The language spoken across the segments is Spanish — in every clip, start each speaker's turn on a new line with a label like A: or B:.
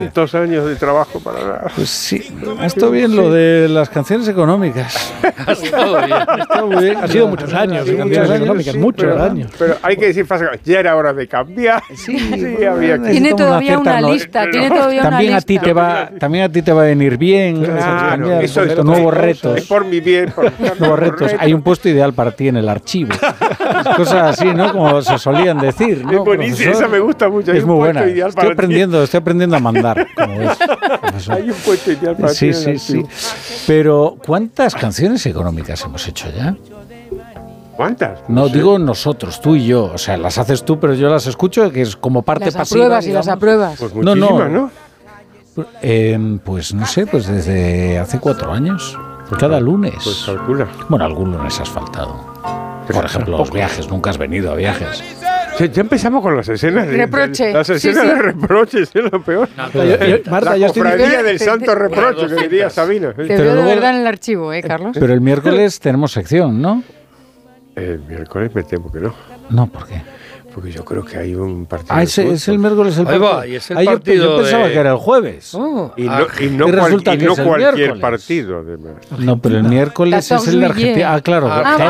A: Tantos años de trabajo para nada.
B: Pues sí, ha estado bien lo de las canciones económicas.
C: Ha estado bien.
B: Ha estado muy bien.
D: Ha sido muchos años de canciones económicas, muchos años.
A: Pero hay que decir, ya era hora de cambiar.
B: Sí,
A: había que...
E: Tiene todavía una lista,
B: también a ti te va a venir bien.
A: Claro, eso es
B: nuevos retos.
A: Es por mi bien.
B: Nuevos retos. Hay un puesto ideal para ti en el archivo. Cosas así, ¿no? Como se solían decir, ¿no?
A: Es buenísimo, esa me gusta mucho.
B: Es muy buena. Estoy aprendiendo a mandar, como ves.
A: Hay un puesto ideal para ti.
B: Sí. Pero, ¿cuántas canciones económicas hemos hecho ya?
A: ¿Cuántas?
B: No, digo nosotros, tú y yo. O sea, las haces tú, pero yo las escucho, que es como parte
E: las
B: pasiva.
E: Apruebas y las apruebas.
A: Pues muchísimas, ¿no?
B: Pues no sé, pues desde hace 4 años. Cada lunes.
A: Pues calcula.
B: Bueno, algún lunes has faltado. Por ejemplo, los viajes. Nunca has venido a viajes.
A: Ya empezamos con las escenas de
E: reproche.
A: Las escenas de reproches, es lo peor.
D: Marta,
A: la cofradía del santo reproche, que diría Sabina.
E: Te veo de verdad en el archivo, Carlos.
B: Pero el miércoles tenemos sección, ¿no?
A: El miércoles me temo que no.
B: No, ¿por qué?
A: Porque yo creo que hay un partido.
B: Es el miércoles el partido.
C: Va, y es el partido
B: yo pensaba que era el jueves.
A: Y no cualquier partido, además.
B: No, pero el miércoles es el de Argentina. Claro.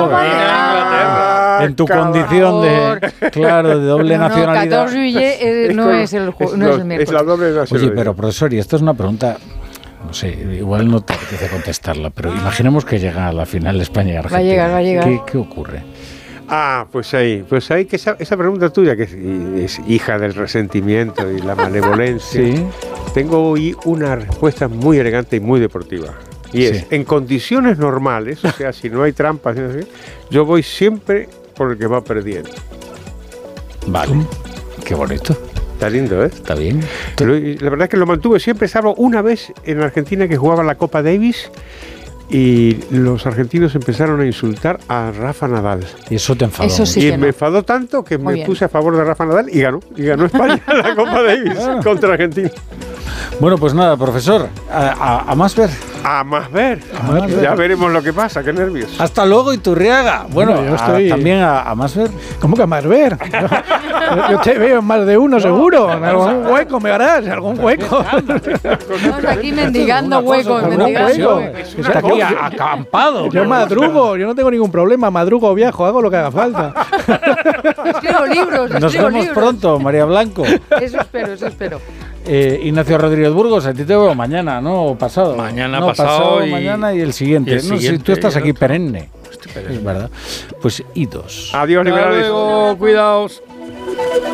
B: En tu condición de doble nacionalidad.
E: 14 juillet no es el miércoles.
A: Es la doble nacionalidad.
B: Oye, pero profesor, y esto es una pregunta, no sé, igual no te apetece contestarla, pero imaginemos que llega a la final de España y Argentina.
E: Va a llegar.
B: ¿Qué ocurre?
A: Pues ahí que esa pregunta tuya, que es hija del resentimiento y la malevolencia,
B: sí.
A: Tengo hoy una respuesta muy elegante y muy deportiva. Y es, en condiciones normales, o sea, si no hay trampas, yo voy siempre por el que va perdiendo.
B: Vale, qué bonito.
A: Está lindo, ¿eh?
B: Está bien.
A: La verdad es que lo mantuve siempre, salvo una vez en Argentina que jugaba la Copa Davis y los argentinos empezaron a insultar a Rafa Nadal.
B: Y eso te enfadó.
E: Eso sí
A: y me enfadó tanto que me puse a favor de Rafa Nadal y ganó España la Copa Davis contra Argentina.
B: Bueno, pues nada, profesor, a más ver.
A: A más ver. Ya veremos lo que pasa, qué nervios.
B: Hasta luego, Iturriaga. Bueno,
D: yo estoy...
B: también a más ver.
D: ¿Cómo que a más ver? Yo te veo en más de uno, seguro. En algún hueco me harás, algún hueco.
E: Estamos aquí mendigando huecos.
B: Está aquí acampado.
D: Yo madrugo, yo no tengo ningún problema. Madrugo, viajo, hago lo que haga falta.
E: Escribo libros.
B: Nos vemos pronto, María Blanco.
E: Eso espero.
B: Ignacio Rodríguez Burgos, a ti te veo mañana, ¿no? O pasado.
C: Pasado
B: mañana y el siguiente. Si tú estás aquí perenne.
C: Estoy perenne.
B: Es verdad. Pues idos.
A: Adiós, liberales.
C: Hasta luego, cuidaos.